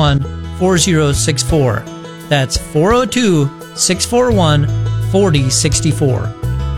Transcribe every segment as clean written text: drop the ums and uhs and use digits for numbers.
641-4064. That's 402-641-4064.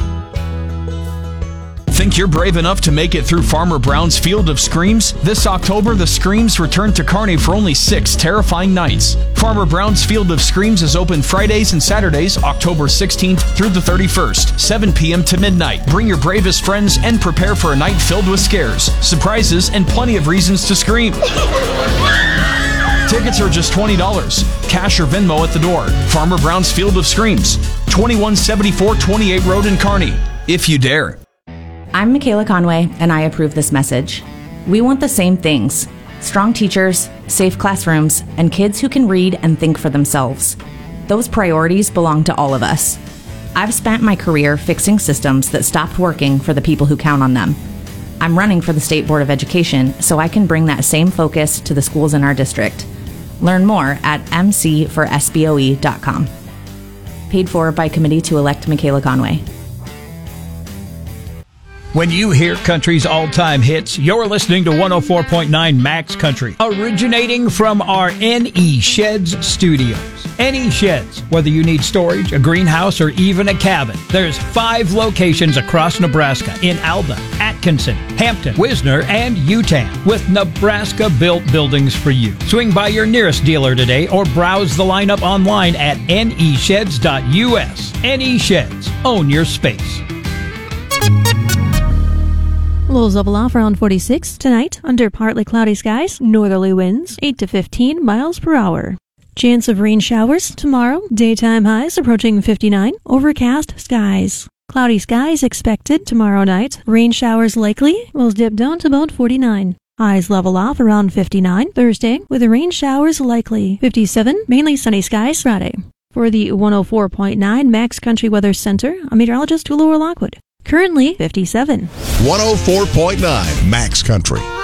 Think you're brave enough to make it through Farmer Brown's Field of Screams? This October, the Screams return to Kearney for only 6 terrifying nights. Farmer Brown's Field of Screams is open Fridays and Saturdays, October 16th through the 31st, 7 p.m. to midnight. Bring your bravest friends and prepare for a night filled with scares, surprises, and plenty of reasons to scream. Tickets are just $20. Cash or Venmo at the door. Farmer Brown's Field of Screams, 2174 28 Road in Kearney. If you dare. I'm Michaela Conway, and I approve this message. We want the same things: strong teachers, safe classrooms, and kids who can read and think for themselves. Those priorities belong to all of us. I've spent my career fixing systems that stopped working for the people who count on them. I'm running for the State Board of Education so I can bring that same focus to the schools in our district. Learn more at mcforsboe.com. Paid for by Committee to Elect Michaela Conway. When you hear country's all-time hits, you're listening to 104.9 Max Country, originating from our NE Sheds studios. NE Sheds, whether you need storage, a greenhouse, or even a cabin. There's 5 locations across Nebraska in Alba, Atkinson, Hampton, Wisner, and Utan, with Nebraska-built buildings for you. Swing by your nearest dealer today or browse the lineup online at nesheds.us. NE Sheds. Own your space. Lows level off around 46 tonight, under partly cloudy skies, northerly winds 8 to 15 miles per hour. Chance of rain showers tomorrow, daytime highs approaching 59, overcast skies. Cloudy skies expected tomorrow night, rain showers likely, will dip down to about 49. Highs level off around 59 Thursday, with rain showers likely. 57, mainly sunny skies Friday. For the 104.9 Max Country Weather Center, I'm meteorologist Laura Lockwood. Currently 57. 104.9 Max Country.